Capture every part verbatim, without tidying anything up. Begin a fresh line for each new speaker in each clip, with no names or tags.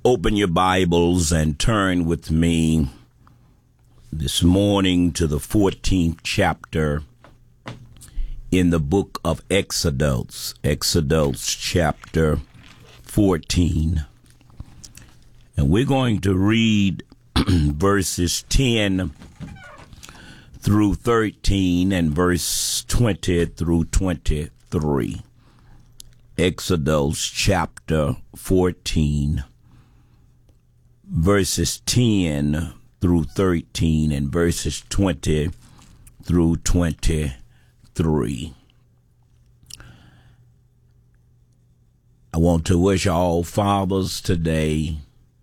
Open your Bibles and turn with me this morning to the fourteenth chapter in the book of Exodus. Exodus chapter fourteen. And we're going to read verses ten through thirteen and verse twenty through twenty-three. Exodus chapter fourteen, verses ten through thirteen and verses twenty through twenty-three. I want to wish all fathers today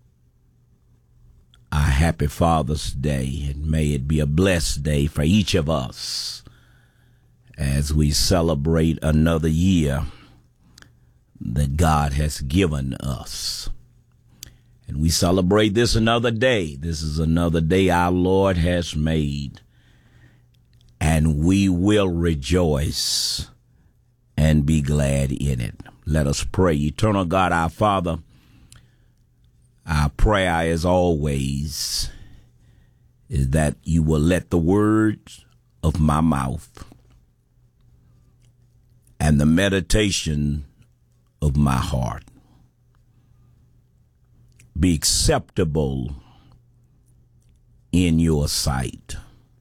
a happy Father's Day, and may it be a blessed day for each of us as we celebrate another year that God has given us. And we celebrate this another day. This is another day our Lord has made, and we will rejoice and be glad in it. Let us pray. Eternal God, our Father, our prayer as always is that you will let the words of my mouth and the meditation of my heart be acceptable in your sight.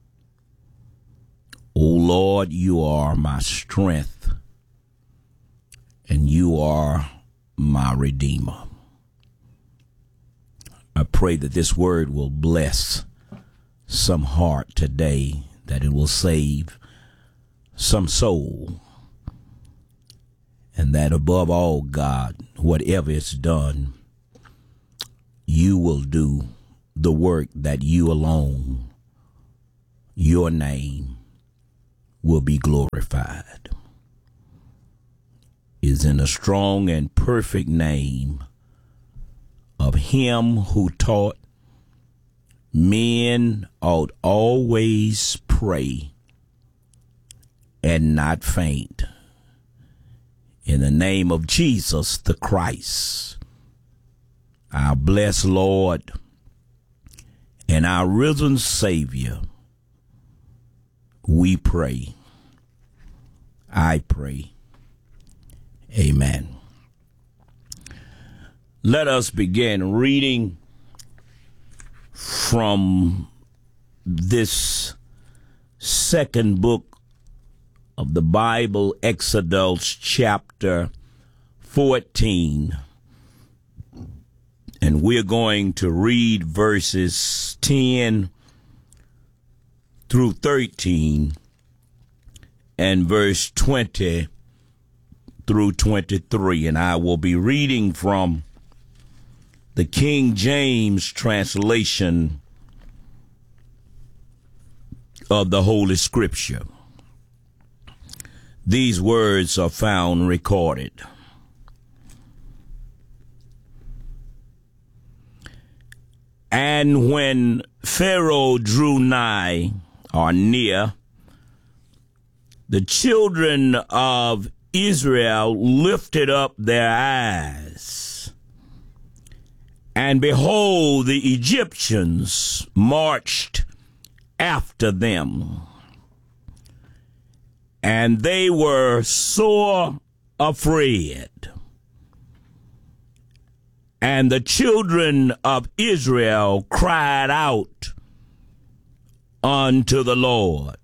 O Lord, you are my strength, and you are my Redeemer. I pray that this word will bless some heart today, that it will save some soul, and that above all, God, whatever is done, you will do the work that you alone, your name, will be glorified. Is in a strong and perfect name of him who taught men ought always pray and not faint. In the name of Jesus the Christ, our blessed Lord and our risen Savior, we pray. I pray. Amen. Let us begin reading from this second book of the Bible, Exodus chapter fourteen. And we're going to read verses ten through thirteen and verse twenty through twenty-three. And I will be reading from the King James translation of the Holy Scripture. These words are found recorded. And when Pharaoh drew nigh or near, the children of Israel lifted up their eyes, and behold, the Egyptians marched after them, and they were sore afraid. And the children of Israel cried out unto the Lord.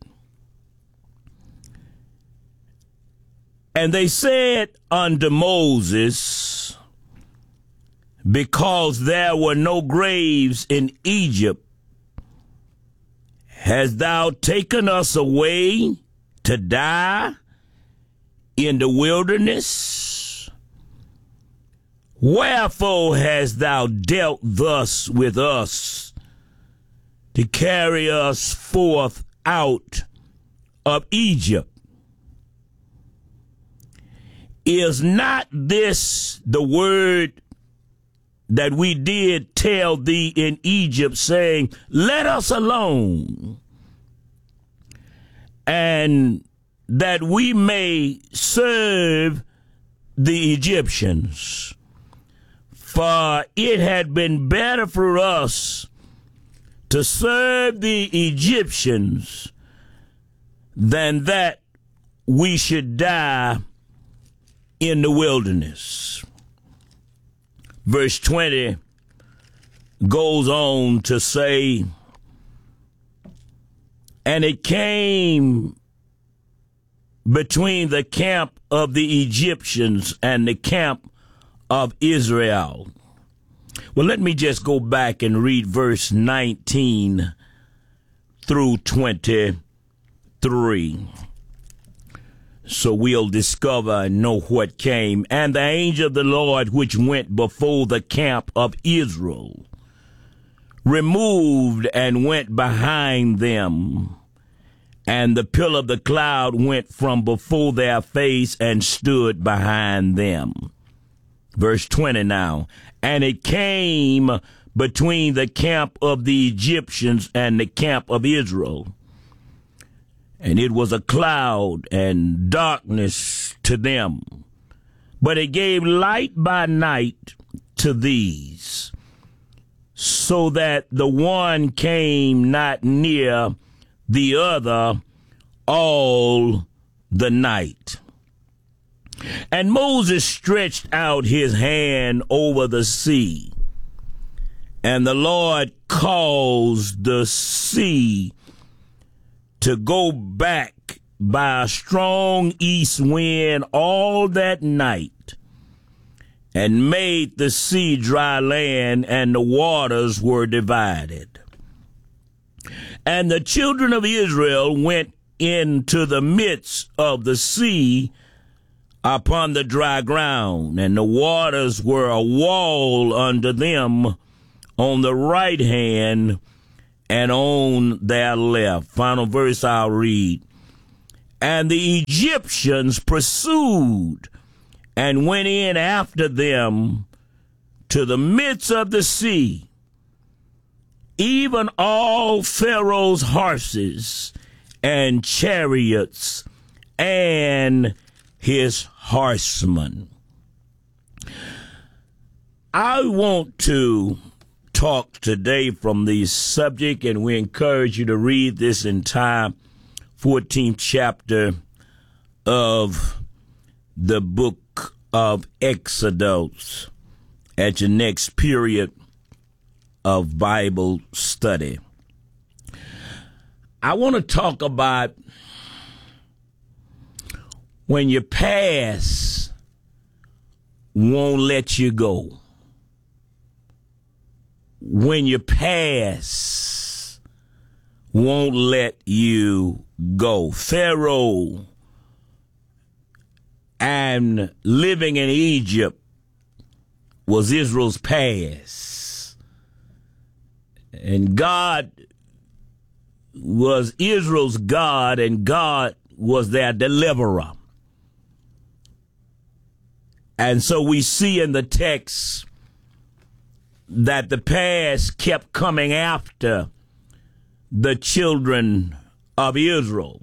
And they said unto Moses, because there were no graves in Egypt, hast thou taken us away to die in the wilderness? Wherefore hast thou dealt thus with us, to carry us forth out of Egypt? Is not this the word that we did tell thee in Egypt, saying, let us alone, and that we may serve the Egyptians? For it had been better for us to serve the Egyptians than that we should die in the wilderness. Verse twenty goes on to say, and it came between the camp of the Egyptians and the camp of Israel. Well, let me just go back and read verse nineteen through twenty-three, so we'll discover and know what came. And the angel of the Lord, which went before the camp of Israel, removed and went behind them. And the pillar of the cloud went from before their face and stood behind them. Verse twenty now. And it came between the camp of the Egyptians and the camp of Israel. And it was a cloud and darkness to them. But it gave light by night to these, so that the one came not near the other all the night. And Moses stretched out his hand over the sea, and the Lord caused the sea to go back by a strong east wind all that night, and made the sea dry land, and the waters were divided. And the children of Israel went into the midst of the sea upon the dry ground, and the waters were a wall under them on the right hand and on their left. Final verse I'll read. And the Egyptians pursued and went in after them to the midst of the sea, even all Pharaoh's horses and chariots and his horsemen. I want to talk today from the subject, and we encourage you to read this entire fourteenth chapter of the book of Exodus at your next period of Bible study. I want to talk about when your past won't let you go. When your past won't let you go. Pharaoh and living in Egypt was Israel's past. And God was Israel's God, and God was their deliverer. And so we see in the text that the past kept coming after the children of Israel.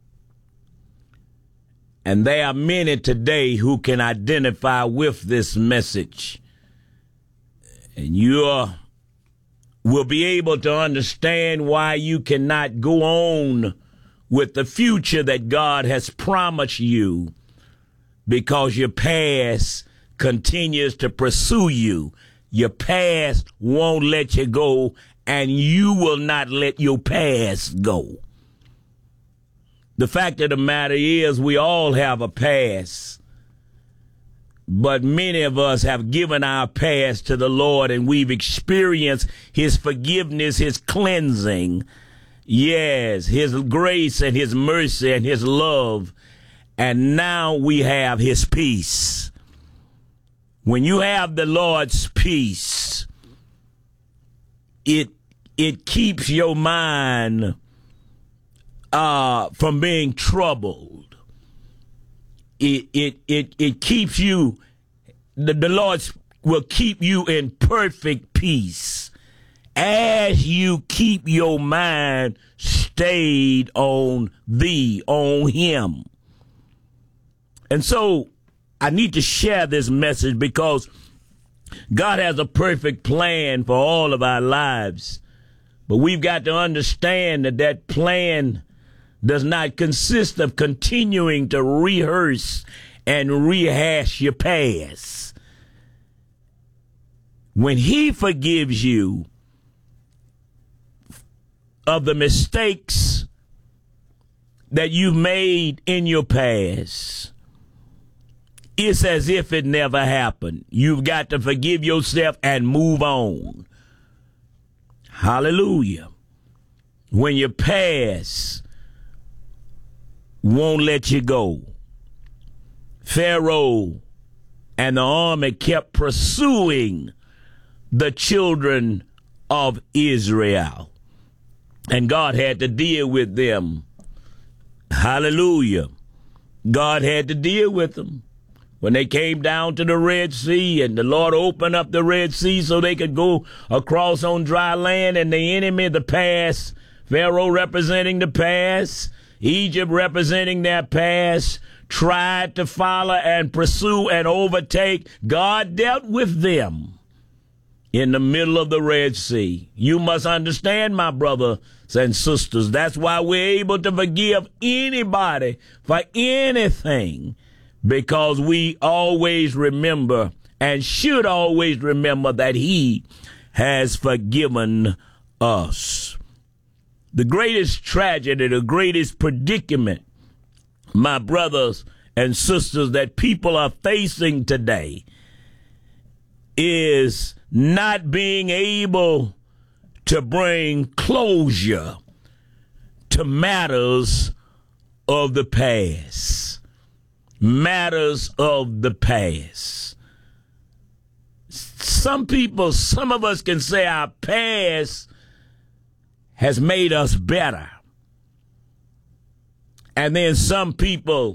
And there are many today who can identify with this message. And you will be able to understand why you cannot go on with the future that God has promised you, because your past continues to pursue you. Your past won't let you go, and you will not let your past go. The fact of the matter is, we all have a past, but many of us have given our past to the Lord, and we've experienced his forgiveness, his cleansing, yes, his grace and his mercy and his love. And now we have his peace. When you have the Lord's peace, it it keeps your mind uh, from being troubled. It it it it keeps you. The, the Lord will keep you in perfect peace as you keep your mind stayed on thee, on him. And so I need to share this message because God has a perfect plan for all of our lives, but we've got to understand that that plan does not consist of continuing to rehearse and rehash your past. When he forgives you of the mistakes that you've made in your past, it's as if it never happened. You've got to forgive yourself and move on. Hallelujah. When your past won't let you go, Pharaoh and the army kept pursuing the children of Israel, and God had to deal with them. Hallelujah. God had to deal with them. When they came down to the Red Sea, and the Lord opened up the Red Sea so they could go across on dry land, and the enemy, the past, Pharaoh representing the past, Egypt representing their past, tried to follow and pursue and overtake, God dealt with them in the middle of the Red Sea. You must understand, my brothers and sisters, that's why we're able to forgive anybody for anything, because we always remember and should always remember that he has forgiven us. The greatest tragedy, the greatest predicament, my brothers and sisters, that people are facing today is not being able to bring closure to matters of the past. Matters of the past. Some people, some of us can say our past has made us better. And then some people